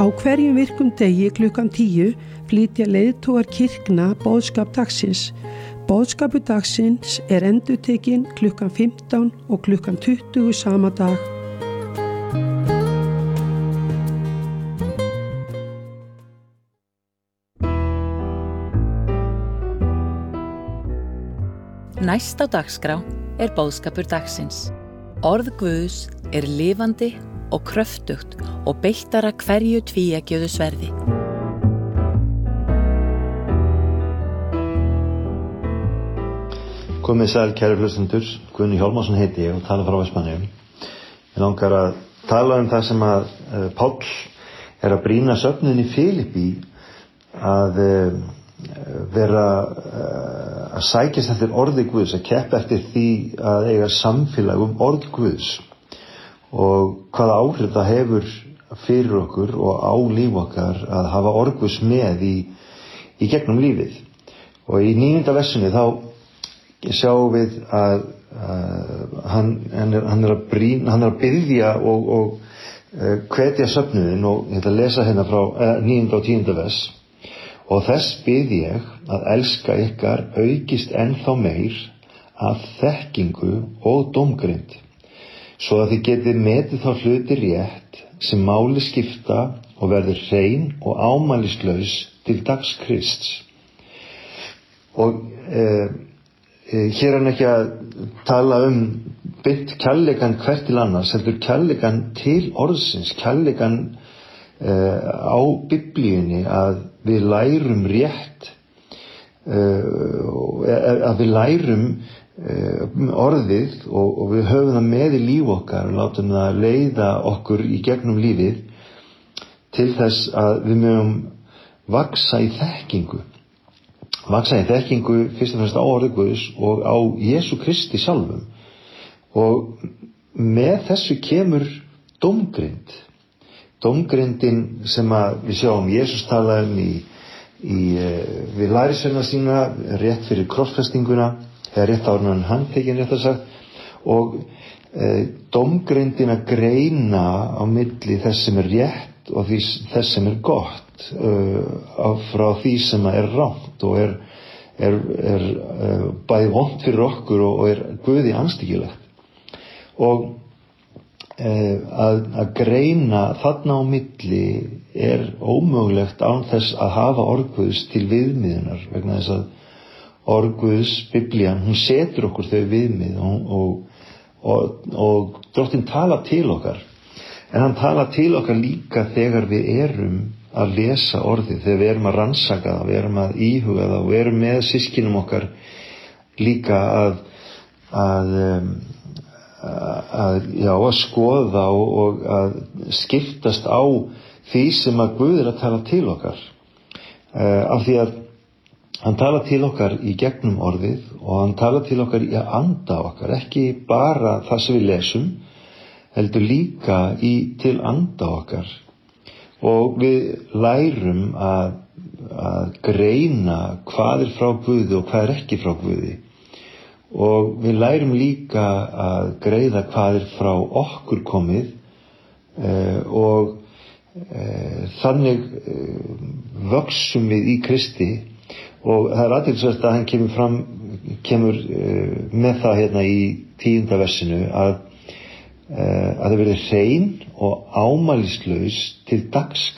Á hverjum virkum degi klukkan 10 flytja leiðtogar kirkna boðskap dagsins. Boðskapur dagsins endurtekinn klukkan 15 og klukkan 20 sama dag. Næst á dagskrá boðskapur dagsins. Orð Guðs lifandi og kröftugt og beittara hverju tvíeggjuðu sverði. Komið sæl kæru hlustendur, Guðni Hjálmarsson heiti ég og tala frá Vestmannaeyjum. Ég langar að tala það sem að Páll að brýna söfnuðinn í Filippí að vera að sækjast eftir orði Guðs, að keppa eftir því að eiga samfélag orð Guðs og hvaða áhrif það hefur fyrir okkur og á líf okkar að hafa orð Guðs með í gegnum lífið. Og í 9. versinu þá sjáum við að hann að biðja og hvetja söfnuðinn og ég ætla að lesa hérna frá 9. og 10. vers. Og þess bið ég að elska ykkar aukist ennþá meir af þekkingu og dómgreind, svo að þið getið metið þá hluti rétt sem máli skipta og verður hrein og ámælislaus til dags Krists. Og hér hann ekki að tala beint kærleikann hvert til annars, heldur kærleikann til orðsins, kærleikann á Biblíunni, að við lærum rétt, að við lærum orðið og við höfum það með í líf okkar og látum það leiða okkur í gegnum lífið til þess að við mögum vaksa í þekkingu. Vaksa í þekkingu fyrst og fremst á orði Guðs og á Jesú Kristi sjálfum. Og með þessu kemur dómgreind. Dómgreindin sem að við sjáum Jesús tala við lærisveina sína rétt fyrir krossfestinguna, eða rétt áður en hann handtekinn rétt að sagt, og dómgreindin að greina á milli þess sem rétt og þess sem gott, frá því sem rangt og bæði vont fyrir okkur og Guði andstyggilegt. Og að greina þarna á milli ómögulegt án þess að hafa orð Guðs til viðmiðunar, vegna þess að orð Guðs, Biblían, hún setur okkur þau viðmið og Drottinn talar til okkar. En hann talar til okkar líka þegar við erum að lesa orðið, þegar við erum að rannsaka það, við erum að íhuga það og við erum með systkinum okkar líka að skoða og að skiptast á því sem að Guð að tala til okkar. Af því að hann tala til okkar í gegnum orðið og hann tala til okkar í að anda okkar, ekki bara það sem við lesum, heldur líka til anda okkar. Og við lærum að greina hvað frá Guði og hvað ekki frá Guði. Og við lærum líka að greiða hvað frá okkur komið og þannig vöxum við í Kristi. Og það athyglisvert að hann kemur með það hérna í 10. versinu að það verði hrein og ámælislaus til dags